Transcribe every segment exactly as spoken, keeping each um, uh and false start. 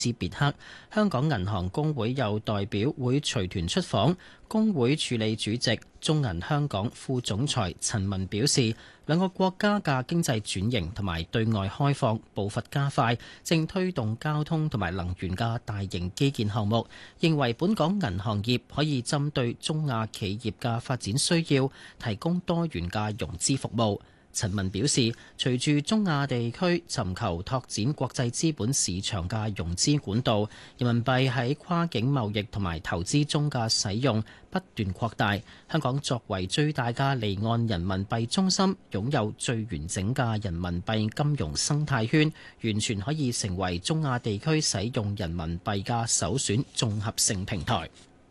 茲別克。香港銀行公會有代表會隨團出訪，公會處理主席中銀香港副總裁陳文表示，兩個國家嘅經濟轉型同埋對外開放步伐加快，正推動交通同埋能源嘅大型基建項目，認為本港銀行業可以針對中亞企業嘅發展需要，提供多元嘅融資服務。陳文表示，隨住中亞地區尋求拓展國際資本市場嘅融資管道，人民幣喺跨境貿易同埋投資中嘅使用不斷擴大。香港作為最大嘅離岸人民幣中心，擁有最完整嘅人民幣金融生態圈，完全可以成為中亞地區使用人民幣嘅首選綜合性平台。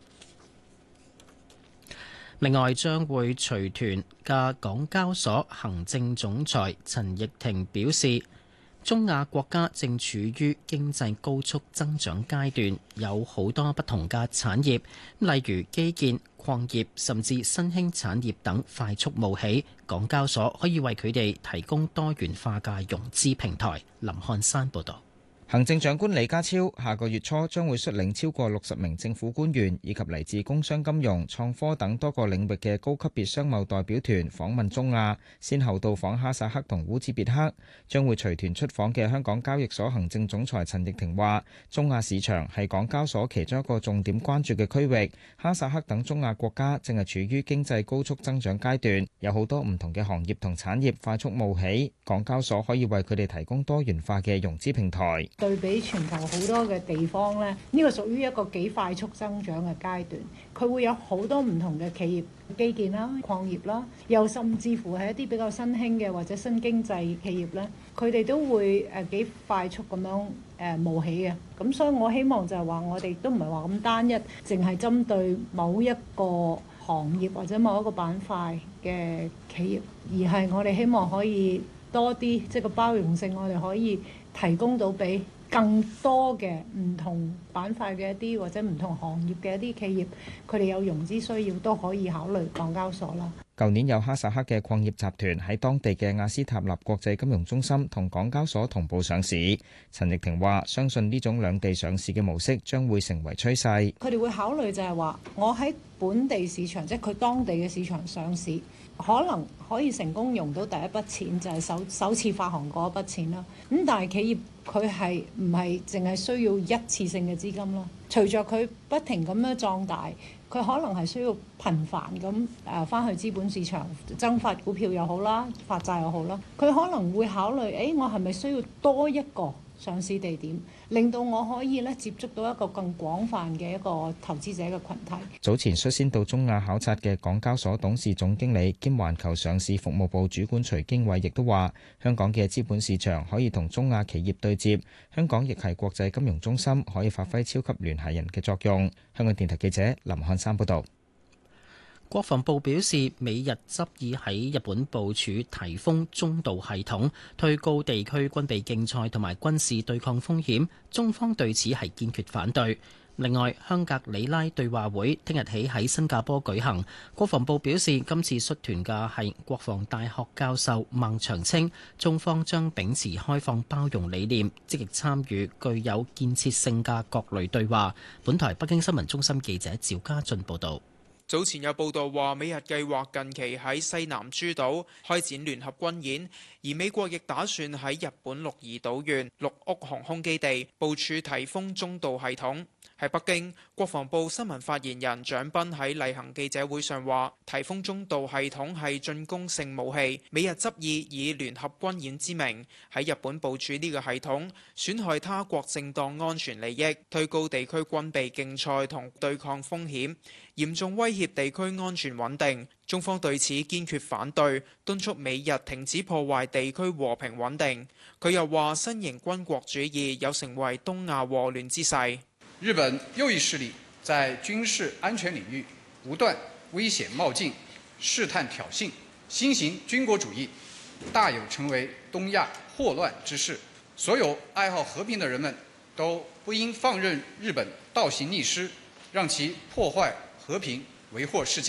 另外，將會隨團嘅港交所行政總裁陳翊庭表示，中亞國家正處於經濟高速增長階段，有好多不同嘅產業，例如基建、礦業甚至新興產業等快速冒起，港交所可以為佢哋提供多元化嘅融資平台。林漢山報導。 行政長官李家超下個月初將會率領超過六十名政府官員以及嚟自工商金融、創科等多個領域嘅高級別商貿代表團訪問中亞，先後到訪哈薩克同烏茲別克。將會隨團出訪嘅香港交易所行政總裁陳翊庭話，中亞市場係港交所其中一個重點關注嘅區域。哈薩克等中亞國家正係處於經濟高速增長階段，有好多唔同嘅行業同產業快速冒起，港交所可以為佢哋提供多元化嘅融資平台。 對比全球好多嘅地方咧，呢個屬於一個幾快速增長嘅階段，佢會有好多唔同嘅企業，基建啦、礦業啦，又甚至乎係一啲比較新興嘅或者新經濟企業咧，佢哋都會誒幾快速咁樣誒冒起嘅。咁所以我希望就係話，我哋都唔係話咁單一，淨係針對某一個行業或者某一個板塊嘅企業，而係我哋希望可以多啲，即係個包容性，我哋可以提供到俾更多嘅唔同板塊嘅一啲或者唔同行業嘅一啲企業，佢哋有融資需要都可以考慮港交所啦。 舊年有哈薩克嘅礦業集團喺當地嘅亞斯塔納國際金融中心同港交所同步上市。陳翊庭話：相信呢種兩地上市嘅模式將會成為趨勢。 佢哋會考慮就係話，我喺本地市場，即係佢當地嘅市場上市，可能可以成功用到第一筆錢，就係首首次發行嗰一筆錢啦。咁但係企業佢係唔係淨係需要一次性嘅資金咯？隨着佢不停咁樣壯大，佢可能係需要頻繁咁誒翻去資本市場增發股票又好啦，發債又好啦。佢可能會考慮，誒我係咪需要多一個上市地點，令到我可以咧接觸到一個更廣泛嘅一個投資者嘅群體。 早前率先到中亞考察嘅港交所董事總經理兼環球上市服務部主管徐經緯亦都話，香港嘅資本市場可以同中亞企業對接，香港亦係國際金融中心，可以發揮超級聯繫人嘅作用。香港電台記者林漢山報道。 國防部表示，美日執意喺日本部署颱風中導系統，推高地區軍備競賽同埋軍事對抗風險，中方對此係堅決反對。另外，香格里拉對話會聽日起喺新加坡舉行。國防部表示，今次率團嘅係國防大學教授孟長青，中方將秉持開放包容理念，積極參與具有建設性嘅各類對話。本台北京新聞中心記者趙家俊報導。 早前有報道話，美日計劃近期喺西南諸島開展聯合軍演，而美國亦打算喺日本鹿兒島縣鹿屋航空基地部署颱風中導系統。喺北京，國防部新聞發言人蔣斌喺例行記者會上話，颱風中導系統係進攻性武器，美日執意以聯合軍演之名喺日本部署呢個系統，損害他國正當安全利益，推高地區軍備競賽同對抗風險，嚴重威脅地區安全穩定。中方對此堅決反對，敦促美日停止破壞地區和平穩定。佢又話，新型軍國主義有成為東亞禍亂之勢。 日本右翼勢力在軍事安全領域不斷危險冒進、試探挑釁，新型軍國主義大有成為東亞禍亂之勢。所有愛好和平的人們都不應放任日本倒行逆施，讓其破壞和平、為禍世界。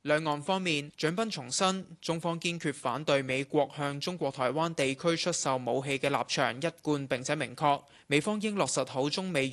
兩岸方面，蔣斌重申，中方堅決反對美國向中國台灣地區出售武器嘅立場一貫並且明確，美方應落實好中美